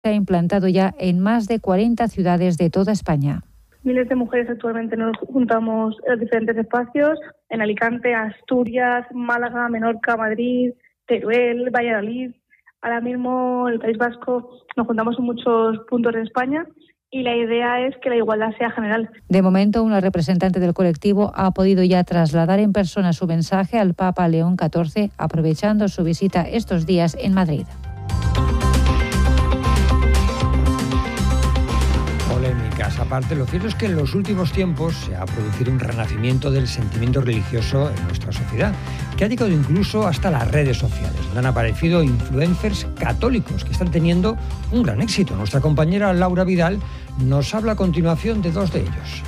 se ha implantado ya en más de 40 ciudades de toda España. Miles de mujeres actualmente nos juntamos en diferentes espacios, en Alicante, Asturias, Málaga, Menorca, Madrid, Teruel, Valladolid. Ahora mismo en el País Vasco nos juntamos en muchos puntos de España y la idea es que la igualdad sea general. De momento, una representante del colectivo ha podido ya trasladar en persona su mensaje al Papa León XIV, aprovechando su visita estos días en Madrid. Polémicas aparte, lo cierto es que en los últimos tiempos se ha producido un renacimiento del sentimiento religioso en nuestra sociedad, que ha llegado incluso hasta las redes sociales, donde han aparecido influencers católicos que están teniendo un gran éxito. Nuestra compañera Laura Vidal nos habla a continuación de dos de ellos.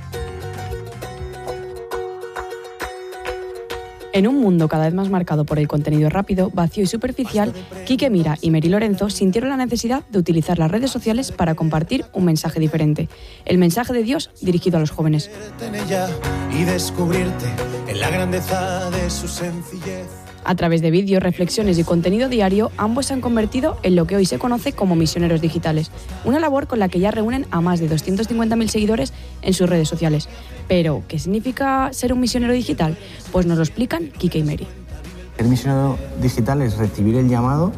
En un mundo cada vez más marcado por el contenido rápido, vacío y superficial, Quique Mira y Meri Lorenzo sintieron la necesidad de utilizar las redes sociales para compartir un mensaje diferente. El mensaje de Dios dirigido a los jóvenes. Y descubrirte en la grandeza de su sencillez. A través de vídeos, reflexiones y contenido diario, ambos se han convertido en lo que hoy se conoce como misioneros digitales, una labor con la que ya reúnen a más de 250.000 seguidores en sus redes sociales. Pero, ¿qué significa ser un misionero digital? Pues nos lo explican Quique y Meri. Ser misionero digital es recibir el llamado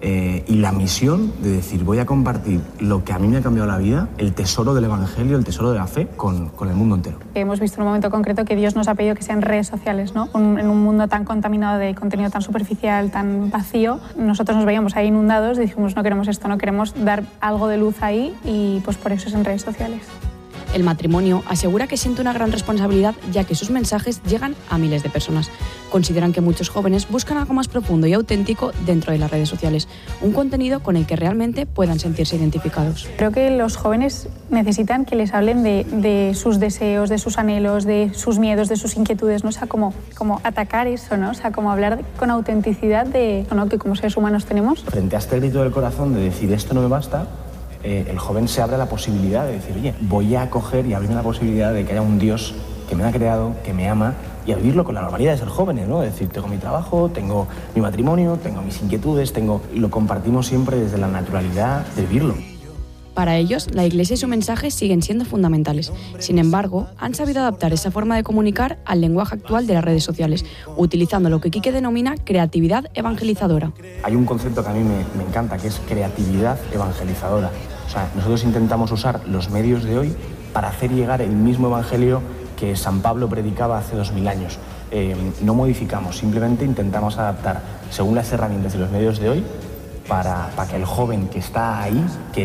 y la misión de decir, voy a compartir lo que a mí me ha cambiado la vida, el tesoro del Evangelio, el tesoro de la fe, con el mundo entero. Hemos visto en un momento concreto que Dios nos ha pedido que sean redes sociales, ¿no? En un mundo tan contaminado de contenido tan superficial, tan vacío, nosotros nos veíamos ahí inundados y dijimos, no queremos esto, no queremos dar algo de luz ahí y pues por eso es en redes sociales. El matrimonio asegura que siente una gran responsabilidad ya que sus mensajes llegan a miles de personas. Consideran que muchos jóvenes buscan algo más profundo y auténtico dentro de las redes sociales, un contenido con el que realmente puedan sentirse identificados. Creo que los jóvenes necesitan que les hablen de sus deseos, de sus anhelos, de sus miedos, de sus inquietudes, ¿no? O sea, como atacar eso, ¿no? O sea, como hablar con autenticidad de lo que como seres humanos tenemos. Frente a este grito del corazón de decir esto no me basta, el joven se abre a la posibilidad de decir, oye, voy a acoger y abrirme la posibilidad de que haya un Dios que me ha creado, que me ama, y a vivirlo con la normalidad de ser jóvenes, ¿no? Es decir, tengo mi trabajo, tengo mi matrimonio, tengo mis inquietudes, y lo compartimos siempre desde la naturalidad de vivirlo. Para ellos, la Iglesia y su mensaje siguen siendo fundamentales. Sin embargo, han sabido adaptar esa forma de comunicar al lenguaje actual de las redes sociales, utilizando lo que Quique denomina creatividad evangelizadora. Hay un concepto que a mí me encanta, que es creatividad evangelizadora. O sea, nosotros intentamos usar los medios de hoy para hacer llegar el mismo evangelio que San Pablo predicaba hace 2000 años. No modificamos, simplemente intentamos adaptar según las herramientas de los medios de hoy para que el joven que está ahí,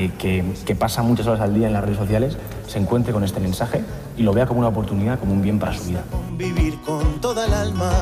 que pasa muchas horas al día en las redes sociales, se encuentre con este mensaje y lo vea como una oportunidad, como un bien para su vida. Vivir con toda el alma.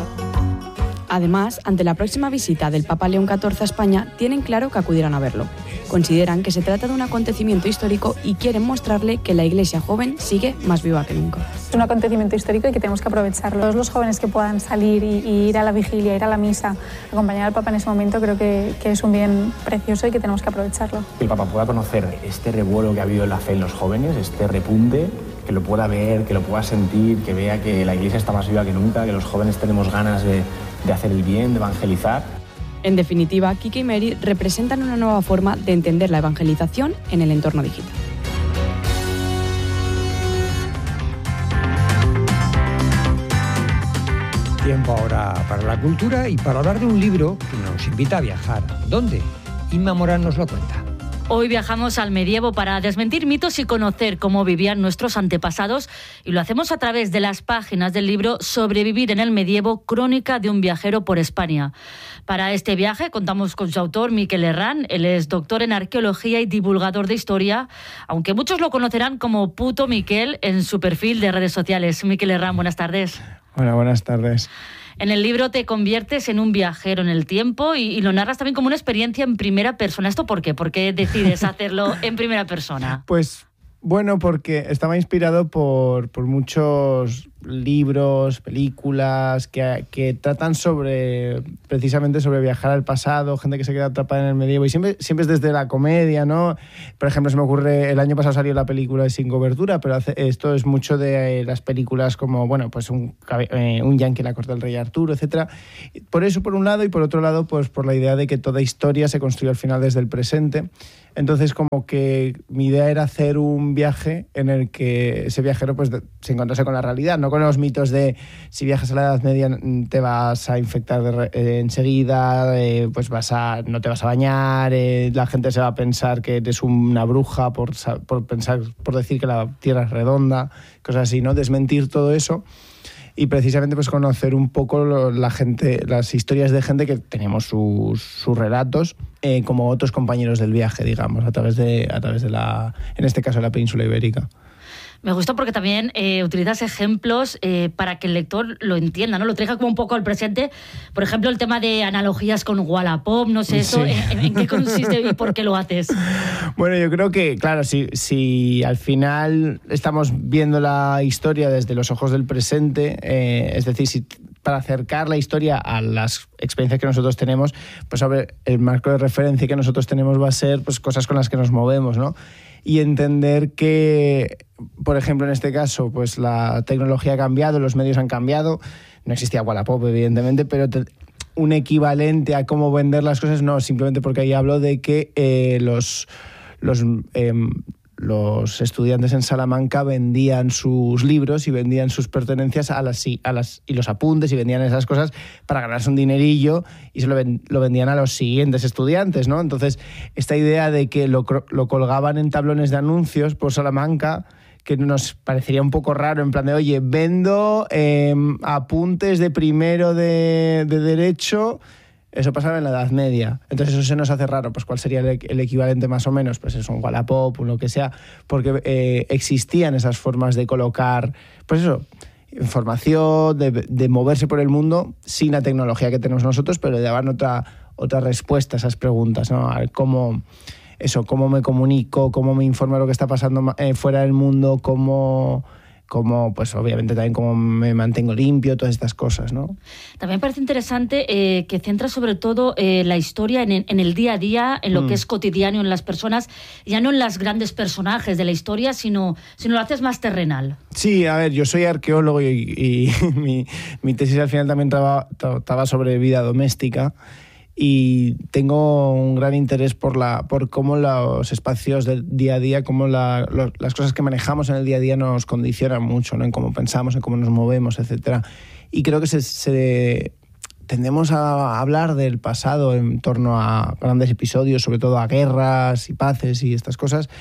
Además, ante la próxima visita del Papa León XIV a España, tienen claro que acudirán a verlo. Consideran que se trata de un acontecimiento histórico y quieren mostrarle que la Iglesia joven sigue más viva que nunca. Es un acontecimiento histórico y que tenemos que aprovecharlo. Todos los jóvenes que puedan salir y ir a la vigilia, ir a la misa, acompañar al Papa en ese momento, creo que es un bien precioso y que tenemos que aprovecharlo. Que el Papa pueda conocer este revuelo que ha habido en la fe en los jóvenes, este repunte, que lo pueda ver, que lo pueda sentir, que vea que la Iglesia está más viva que nunca, que los jóvenes tenemos ganas de hacer el bien, de evangelizar. En definitiva, Quique y Meri representan una nueva forma de entender la evangelización en el entorno digital. Tiempo ahora para la cultura y para hablar de un libro que nos invita a viajar. ¿Dónde? Inma Morán nos lo cuenta. Hoy viajamos al medievo para desmentir mitos y conocer cómo vivían nuestros antepasados, y lo hacemos a través de las páginas del libro Sobrevivir en el medievo, crónica de un viajero por España. Para este viaje contamos con su autor, Miquel Herrán. Él es doctor en arqueología y divulgador de historia, aunque muchos lo conocerán como Puto Miquel en su perfil de redes sociales. Miquel Herrán, buenas tardes. Hola, buenas tardes. En el libro te conviertes en un viajero en el tiempo y lo narras también como una experiencia en primera persona. ¿Esto por qué? ¿Por qué decides hacerlo en primera persona? Pues bueno, porque estaba inspirado por muchos libros, películas que tratan precisamente sobre viajar al pasado, gente que se queda atrapada en el medievo, y siempre es desde la comedia, ¿no? Por ejemplo, se me ocurre, el año pasado salió la película de Sin Cobertura, pero esto es mucho de las películas como, bueno, pues un yanqui en la corte del rey Arturo, etcétera. Por eso, por un lado, y por otro lado, pues por la idea de que toda historia se construye al final desde el presente. Entonces, como que mi idea era hacer un viaje en el que ese viajero pues se encontrase con la realidad, no con los mitos de si viajas a la Edad Media te vas a infectar enseguida, pues no te vas a bañar, la gente se va a pensar que eres una bruja por decir que la Tierra es redonda, cosas así, ¿no? Desmentir todo eso. Y precisamente pues conocer un poco las historias de gente que tenemos sus relatos, como otros compañeros del viaje, digamos, a través de en este caso, la península ibérica. Me gustó porque también utilizas ejemplos para que el lector lo entienda, ¿no? Lo traiga como un poco al presente. Por ejemplo, el tema de analogías con Wallapop, no sé, eso, sí. ¿En qué consiste y por qué lo haces? Bueno, yo creo que, claro, si al final estamos viendo la historia desde los ojos del presente, es decir, para acercar la historia a las experiencias que nosotros tenemos, pues el marco de referencia que nosotros tenemos va a ser pues cosas con las que nos movemos, ¿no? Y entender que, por ejemplo, en este caso, pues la tecnología ha cambiado, los medios han cambiado. No existía Wallapop, evidentemente, pero un equivalente a cómo vender las cosas, no, simplemente porque ahí hablo de que los estudiantes en Salamanca vendían sus libros y vendían sus pertenencias y los apuntes y vendían esas cosas para ganarse un dinerillo y se lo vendían a los siguientes estudiantes, ¿no? Entonces, esta idea de que lo colgaban en tablones de anuncios por Salamanca, que nos parecería un poco raro, en plan de, oye, vendo apuntes de primero de Derecho. Eso pasaba en la Edad Media. Entonces eso se nos hace raro. Pues ¿cuál sería el equivalente más o menos? Pues es un Wallapop, lo que sea, porque existían esas formas de colocar, pues eso, información, de moverse por el mundo sin la tecnología que tenemos nosotros, pero le daban otra respuesta a esas preguntas, ¿no? A ver cómo me comunico, cómo me informo de lo que está pasando fuera del mundo, cómo pues obviamente también cómo me mantengo limpio, todas estas cosas, ¿no? También parece interesante que centra sobre todo la historia en el día a día, en lo que es cotidiano en las personas, ya no en los grandes personajes de la historia, sino lo haces más terrenal. Sí, a ver, yo soy arqueólogo y mi tesis al final también trataba sobre vida doméstica. Y tengo un gran interés por cómo los espacios del día a día, cómo las cosas que manejamos en el día a día nos condicionan mucho, ¿no? En cómo pensamos, en cómo nos movemos, etc. Y creo que tendemos a hablar del pasado en torno a grandes episodios, sobre todo a guerras y paces y estas cosas.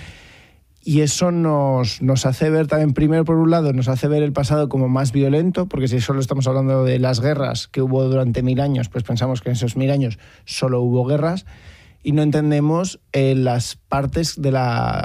Y eso nos hace ver también, primero por un lado, nos hace ver el pasado como más violento, porque si solo estamos hablando de las guerras que hubo durante 1000 años, pues pensamos que en esos 1000 años solo hubo guerras y no entendemos las partes del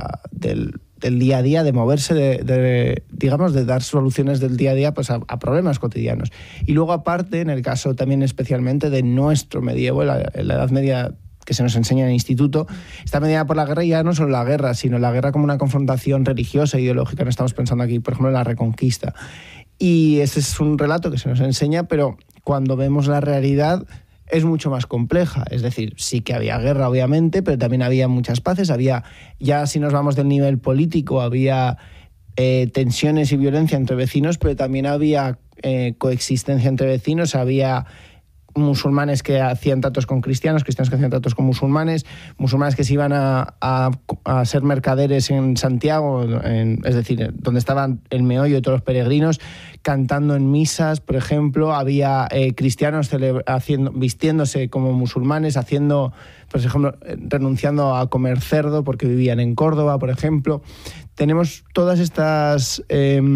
día a día, de moverse, digamos, de dar soluciones del día a día pues a problemas cotidianos. Y luego aparte, en el caso también especialmente de nuestro medievo, la Edad Media, que se nos enseña en el instituto, está mediada por la guerra, y ya no solo la guerra, sino la guerra como una confrontación religiosa e ideológica. No estamos pensando aquí, por ejemplo, en la Reconquista. Y ese es un relato que se nos enseña, pero cuando vemos la realidad es mucho más compleja. Es decir, sí que había guerra, obviamente, pero también había muchas paces. Ya si nos vamos del nivel político, había tensiones y violencia entre vecinos, pero también había coexistencia entre vecinos, había musulmanes que hacían tratos con cristianos que hacían tratos con musulmanes que se iban a ser mercaderes en Santiago, es decir, donde estaban el meollo de todos los peregrinos, cantando en misas, por ejemplo. Había cristianos vistiéndose como musulmanes, por ejemplo, renunciando a comer cerdo porque vivían en Córdoba, por ejemplo. Tenemos todas estas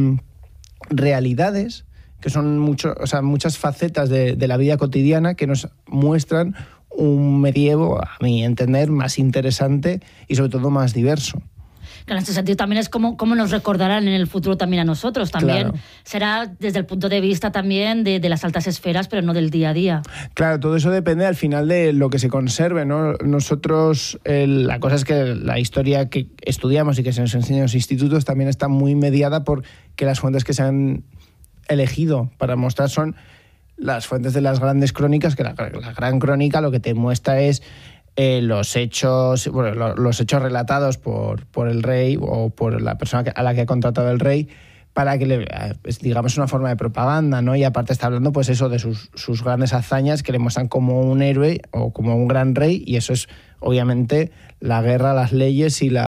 realidades que son muchas facetas de la vida cotidiana que nos muestran un medievo, a mi entender, más interesante y sobre todo más diverso. En este sentido también es cómo nos recordarán en el futuro también a nosotros. También claro. Será desde el punto de vista también de las altas esferas, pero no del día a día. Claro, todo eso depende al final de lo que se conserve, ¿no? Nosotros, la cosa es que la historia que estudiamos y que se nos enseña en los institutos también está muy mediada por que las fuentes que se han elegido para mostrar son las fuentes de las grandes crónicas, que la gran crónica lo que te muestra es los hechos relatados por el rey o por la persona a la que ha contratado el rey, para que digamos una forma de propaganda, ¿no? Y aparte está hablando pues eso de sus grandes hazañas que le muestran como un héroe o como un gran rey, y eso es obviamente la guerra, las leyes y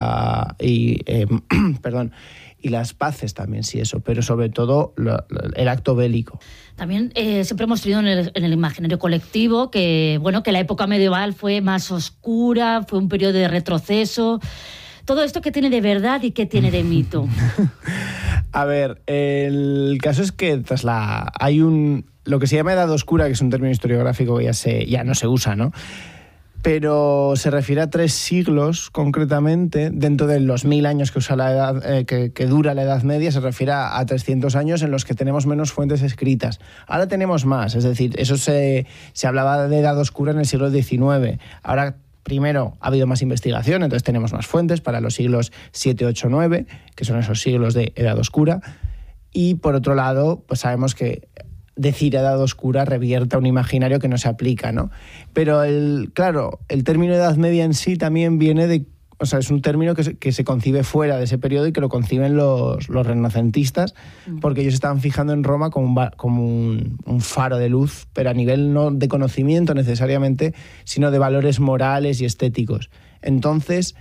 las paces también, sí, eso, pero sobre todo el acto bélico. También siempre hemos tenido en el imaginario colectivo que la época medieval fue más oscura, fue un periodo de retroceso. ¿Todo esto qué tiene de verdad y qué tiene de mito? A ver, el caso es que hay lo que se llama Edad Oscura, que es un término historiográfico que ya no se usa, ¿no? Pero se refiere a 3 siglos concretamente, dentro de los 1000 años que usa la edad, que dura la Edad Media, se refiere a 300 años en los que tenemos menos fuentes escritas. Ahora tenemos más, es decir, eso se hablaba de Edad Oscura en el siglo XIX. Ahora, primero, ha habido más investigación, entonces tenemos más fuentes para los siglos 7, 8, 9, que son esos siglos de Edad Oscura. Y por otro lado, pues sabemos que decir Edad Oscura revierte a un imaginario que no se aplica, ¿no? Pero el término Edad Media en sí también viene es un término que se concibe fuera de ese periodo y que lo conciben los renacentistas, porque ellos estaban fijando en Roma como un faro de luz, pero a nivel no de conocimiento necesariamente, sino de valores morales y estéticos. Entonces,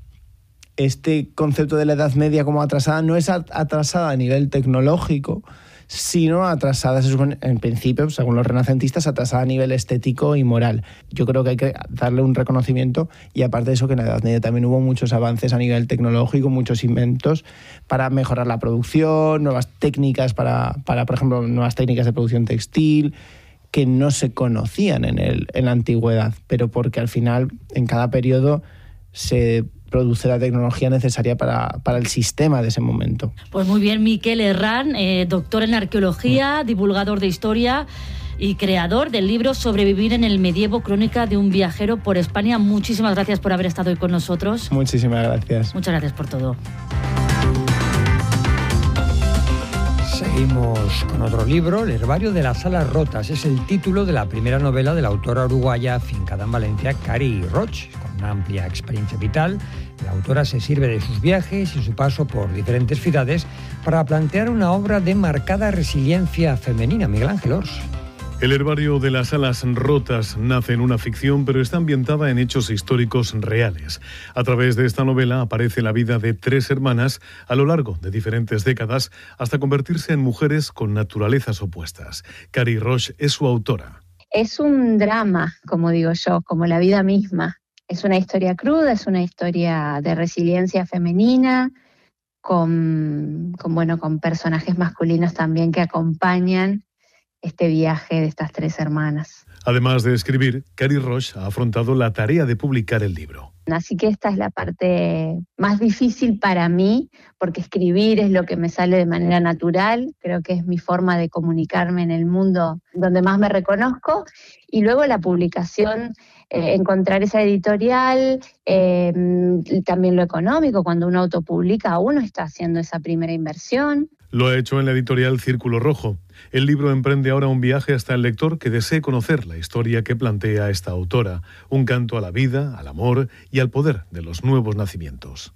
este concepto de la Edad Media como atrasada no es atrasada a nivel tecnológico, sino atrasada, en principio, según los renacentistas, atrasada a nivel estético y moral. Yo creo que hay que darle un reconocimiento, y aparte de eso, que en la Edad Media también hubo muchos avances a nivel tecnológico, muchos inventos para mejorar la producción, nuevas técnicas por ejemplo, nuevas técnicas de producción textil, que no se conocían en la antigüedad, pero porque al final, en cada periodo, se produce la tecnología necesaria para el sistema de ese momento. Pues muy bien, Miquel Herrán, doctor en arqueología, divulgador de historia y creador del libro Sobrevivir en el medievo, crónica de un viajero por España. Muchísimas gracias por haber estado hoy con nosotros. Muchísimas gracias. Muchas gracias por todo. Seguimos con otro libro, El herbario de las salas rotas. Es el título de la primera novela de la autora uruguaya afincada en Valencia, Cari Roch. Con una amplia experiencia vital, la autora se sirve de sus viajes y su paso por diferentes ciudades para plantear una obra de marcada resiliencia femenina. Miguel Ángel Ors. El herbario de las salas rotas nace en una ficción, pero está ambientada en hechos históricos reales. A través de esta novela aparece la vida de 3 hermanas a lo largo de diferentes décadas, hasta convertirse en mujeres con naturalezas opuestas. Cari Roch es su autora. Es un drama, como digo yo, como la vida misma. Es una historia cruda, es una historia de resiliencia femenina, con personajes masculinos también que acompañan este viaje de estas 3 hermanas. Además de escribir, Cari Roch ha afrontado la tarea de publicar el libro. Así que esta es la parte más difícil para mí, porque escribir es lo que me sale de manera natural, creo que es mi forma de comunicarme en el mundo donde más me reconozco, y luego la publicación, encontrar esa editorial, también lo económico, cuando uno autopublica, uno está haciendo esa primera inversión. Lo ha hecho en la editorial Círculo Rojo. El libro emprende ahora un viaje hasta el lector que desee conocer la historia que plantea esta autora, un canto a la vida, al amor y al poder de los nuevos nacimientos.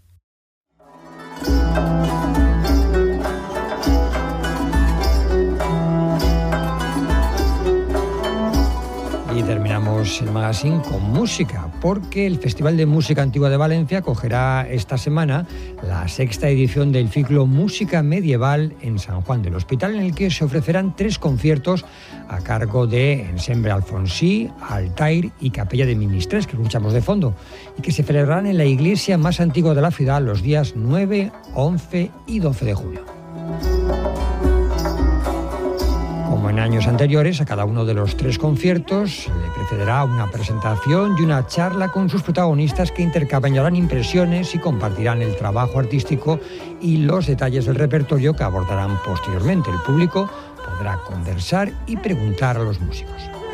Y terminamos el magazine con música, porque el Festival de Música Antigua de Valencia acogerá esta semana la 6ª edición del ciclo Música Medieval en San Juan del Hospital, en el que se ofrecerán 3 conciertos a cargo de Ensemble Alfonsí, Altair y Capella de Ministres, que escuchamos de fondo, y que se celebrarán en la iglesia más antigua de la ciudad los días 9, 11 y 12 de junio. Como en años anteriores, a cada uno de los 3 conciertos le precederá una presentación y una charla con sus protagonistas, que intercambiarán impresiones y compartirán el trabajo artístico y los detalles del repertorio que abordarán posteriormente. El público podrá conversar y preguntar a los músicos.